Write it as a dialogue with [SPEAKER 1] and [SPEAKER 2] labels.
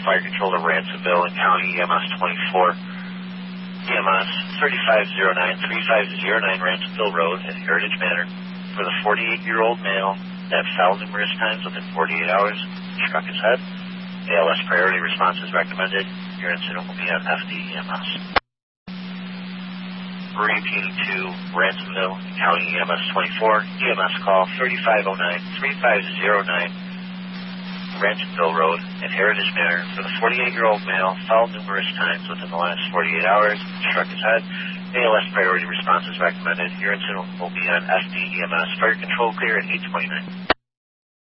[SPEAKER 1] Fire Control to Ransomville and County EMS 24. EMS 3509 Ransomville Road at Heritage Manor for the 48-year-old male that fell numerous times within 48 hours, struck his head. ALS priority response is recommended. Your incident will be on FDEMS. Repeating to Ransomville, County EMS 24, EMS call 3509 Ransomville Road at Heritage Manor for the 48-year-old male fell numerous times within the last 48 hours, struck his head. ALS priority response is recommended. Your incident will be on FDEMS. Fire Control clear at 829.